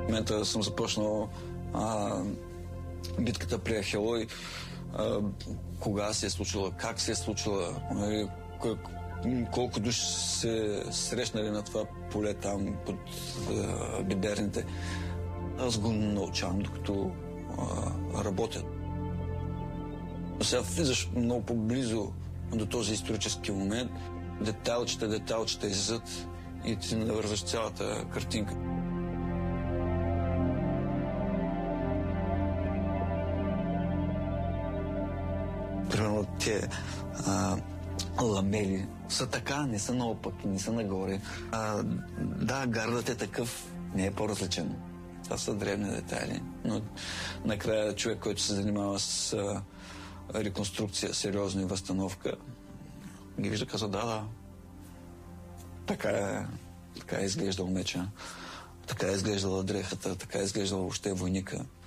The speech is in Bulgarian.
В момента съм започнал битката при Ахелой, кога се е случила, как се е случила, колко души се срещнали на това поле там под биберните. Аз го научавам, докато работя. Сега влизаш много по-близо до този исторически момент. Детайлчета излизат и ти навързваш цялата картинка. Примерно те ламели са така, не са наопаки, не са нагоре. Да, гардът е такъв, не е по-различен. Това са древни детайли, но накрая човек, който се занимава с реконструкция, сериозна и възстановка, ги вижда, казва, да, така е изглеждал меча, така е изглеждала дрехата, така е изглеждала въобще войника.